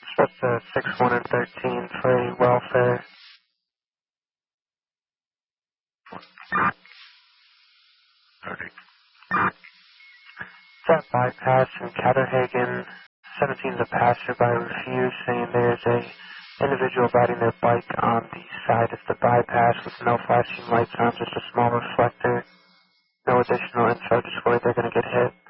That's 61 and 13 for a welfare. That bypass in Catterhagen, 17 is a passerby refused, saying there is a individual riding their bike on the side of the bypass with no flashing lights on, just a small reflector. No additional info, just worried they're going to get hit.